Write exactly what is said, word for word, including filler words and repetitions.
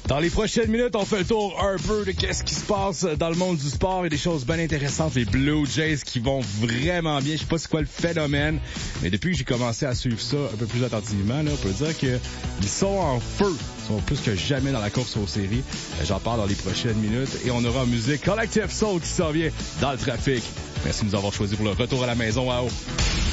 Dans les prochaines minutes, on fait le tour un peu de qu'est-ce qui se passe dans le monde du sport. Il y a des choses bien intéressantes. Les Blue Jays qui vont vraiment bien. Je sais pas c'est quoi le phénomène, mais depuis que j'ai commencé à suivre ça un peu plus attentivement, là, on peut dire qu'ils sont en feu. Ils sont plus que jamais dans la course aux séries. J'en parle dans les prochaines minutes. Et on aura en musique Collective Soul qui s'en vient dans le trafic. Merci de nous avoir choisi pour le retour à la maison à eau.